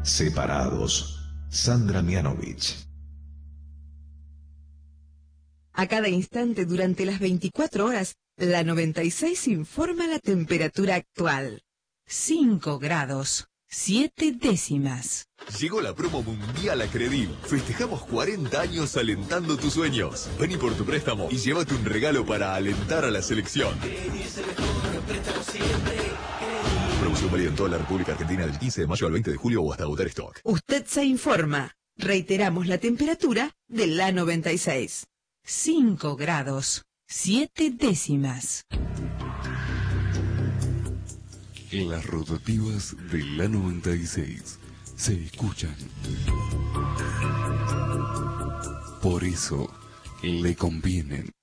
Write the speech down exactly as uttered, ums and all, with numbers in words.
Separados. Sandra Mianovich. A cada instante durante las veinticuatro horas, la noventa y seis informa la temperatura actual. cinco grados, siete décimas. Llegó la promo mundial a Credil. Festejamos cuarenta años alentando tus sueños. Vení por tu préstamo y llévate un regalo para alentar a la selección. Promoción válida en toda la República Argentina del quince de mayo al veinte de julio o hasta agotar stock. Usted se informa. Reiteramos la temperatura de la noventa y seis. cinco grados, siete décimas. En las rotativas de la noventa y seis se escuchan. Por eso le convienen